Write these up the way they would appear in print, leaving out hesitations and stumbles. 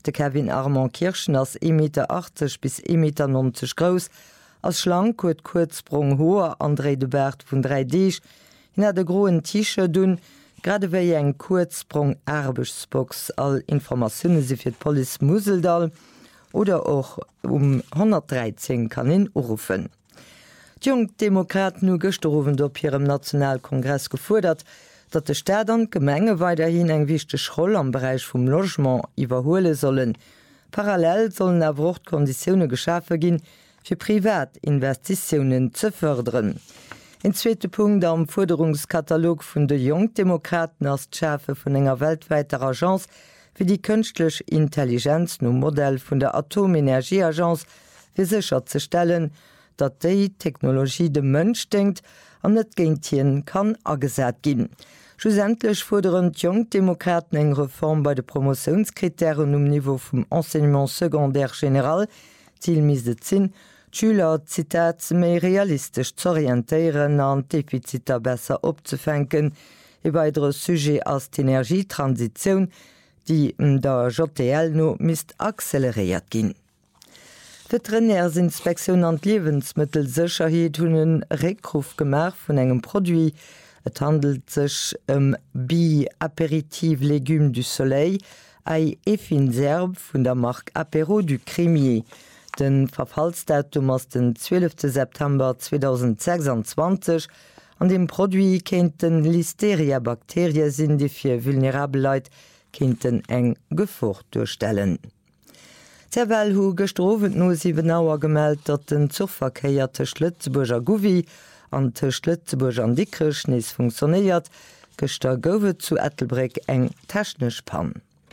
De Kevin Armand Kirchen ass 1,80 Meter bis 1,90 Meter groß, ass schlank huet Kurzsprung hoher André de Bert vun 3D, hin hat de groen Tische dun, grade wéi eng Kurzsprung Erbechtsbox all Informationune se fir d Poli Museldal oder och 113 kann hin urufen. Jungdemokraten nu gestowen op hirem Nationalkongress gefordert, dat de Städern Gemenge weiterhin eng wichteg Roll am Bereich vum Logement iwwerhole sollen. Parallel sollen Erwurchtkonditionne geschafe ginn, fir Privatinvestitionen ze förderen. En zweete Punkt am Forderungskatalog vun de Jungdemokraten as d'Schafe vun enger weltweiter Agenz fir die kënchtlech Intelligenz no Modell vun der Atomenergieagenz fir sicher ze stellen, dat déi Technologie de Mënsch denkt an net géintien kann agesät ginn. Schlussendlech forderen Jungdemokraten eng Reform bei de Promotionskriterien Niveau vum Enseignement secondaire general, Ziel miset sinn, Schüler Zitat méi realistisch zu orientéieren an Defiziter besser opzefänken, e weitere Sujet als d'Energietransition, die der JTL no mist acceleriert ginn. Veterinärsinspektion an Lebensmittelsicherheit hunn een Rekruf gemach vun engem Produkt. Et handelt sech Bi-Aperitif Légumes du Soleil, ei Effinserb vun der Mark Apéro du Crémier. Den Verfallsdatum ass den 12. September 2026 an dem Produkt kenten Listeria-Bakterie sinn, die fir vulnerable Leiit kenten eng Gefahr durchstellen. Zerwell hu gestrowen no 7 Auer gemeldt, dat den Zugverkeier tech Lützeburger Guvi an tech Lützeburg an Dickrech nees funktioniert, gester gowe zu Ettelbreck eng technech Pan.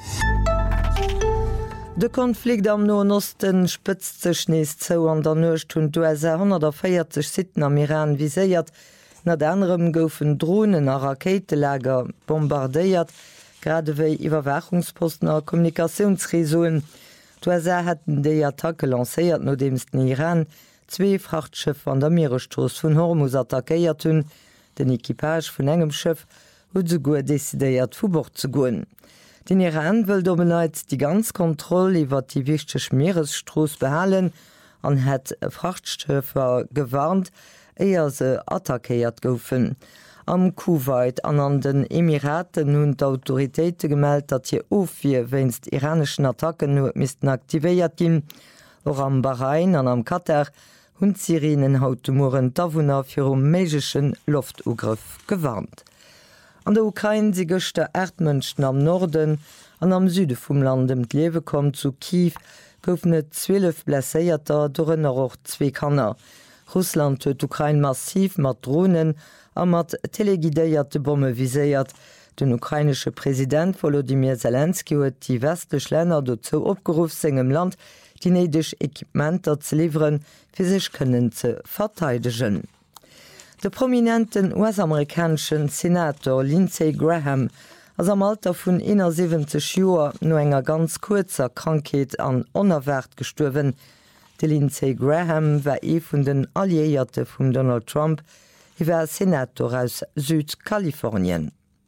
De Konflikt am Noen Osten spëtzt sech nees zou an der Nøcht hunn USA 140 Sitten am Iran viséiert, net anderem goufen Drohnen a Raketelager bombardéiert, gradewéi Iwerwachungsposten a Kommunikationsresoen. D'USA hätten déi Attacke lacéiert, no demst den Iran 2 Frachtschëff an der Meerestroos vun Hormuz attackéiert hunn, den Ekipage vun engem Schëff huet se goer desidéiert vu Bord ze goen. Den Iran wëll domeneit die ganz Kontrolle iwwer die wichteg Meerestroos behalen an het Frachtschëffer gewarnt, eier se attackéiert goufen. Am Kuwait an den Emiraten hun d'Autoritéite gemeldt, dat hier ofir wennst iranischen Attacken no misisten aktivéiert ginn, or am Bahrain an am Katar hunn Sirenen Hautmoren Dawunner fir méigschen Loftugriff gewarnt. An der Ukraine si gochte Erdmënschen am Norden an am Süde vum Landem d'Liewe kom zu Kiew, goufen et 12 Blässéierter dorënner och 2 Kanner. Russland huet Ukraine massiv mat Drohnen a mat telegidéierte Bombe viséiert. Den ukrainesche Präsident Volodymyr Zelensky huet die westlech Länner dozo opgeruf segem Land, die neidech Equipmenter ze lieferen, fir sech kënnen ze verteidegen. De prominenten US-amerikanischen Senator Lindsey Graham ass am Alter vun 71 Joer no enger ganz kurzer Krankheet an onerwert gestuerwen. De Lindsey Graham war vun den Alliéierte vum Donald Trump, iwwer Senator aus Südkalifornien.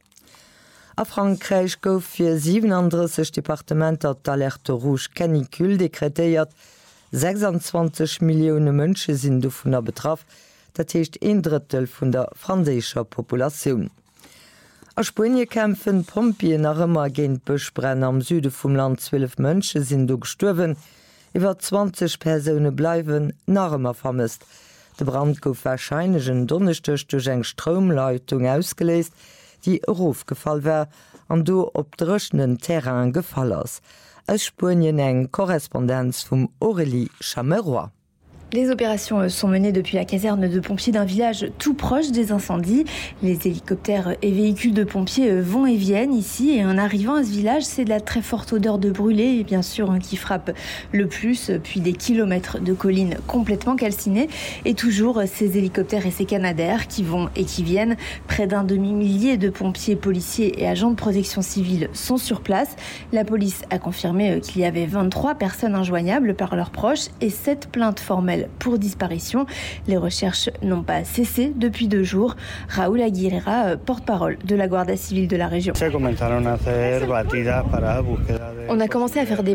A Frankreich gouf fir 37 Departementer d'Alerte Rouge Canicule dekretéiert, 26 Millioune Mënsche sinn do vun der betraff, dat heecht 1/3 vun der franzéischer Populationun. A Spanje kämpfen Pompien nach ëmmer géint Bëchbrenn am Süde vum Land 12 Mënsche sinn do gestuerwen, iwwer 20 Persoune bleiwen nachëmmer vermisst. De Brand gouf warscheinegen Donnechtech duch eng Stromleitung ausgeleest, die Rofgefall wär an do op drëschenden Terrain gefall ass. Aus Spurien eng Korrespondenz vum Aurélie Chameroy. Les opérations sont menées depuis la caserne de pompiers d'un village tout proche des incendies. Les hélicoptères et véhicules de pompiers vont et viennent ici. Et en arrivant à ce village, c'est de la très forte odeur de brûlé, bien sûr, qui frappe le plus. Puis des kilomètres de collines complètement calcinées. Et toujours ces hélicoptères et ces canadaires qui vont et qui viennent. Près d'un demi-millier de pompiers, policiers et agents de protection civile sont sur place. La police a confirmé qu'il y avait 23 personnes injoignables par leurs proches et 7 plaintes formelles pour disparition. Les recherches n'ont pas cessé depuis 2 jours. Raúl Aguilera, porte-parole de la Guardia Civile de la région. On a commencé à faire des